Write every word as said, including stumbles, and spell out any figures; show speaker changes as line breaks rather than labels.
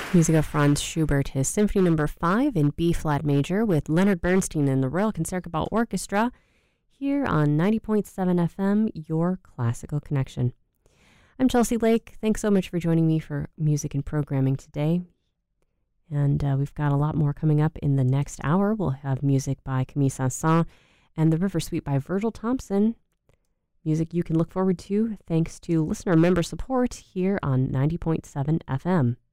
Music of Franz Schubert, his Symphony Number five in B-flat major with Leonard Bernstein and the Royal Concertgebouw Orchestra here on ninety point seven F M, your classical connection. I'm Chelsea Lake. Thanks so much for joining me for music and programming today. And uh, we've got a lot more coming up in the next hour. We'll have music by Camille Saint-Saëns and the River Suite by Virgil Thompson. Music you can look forward to thanks to listener member support here on ninety point seven F M.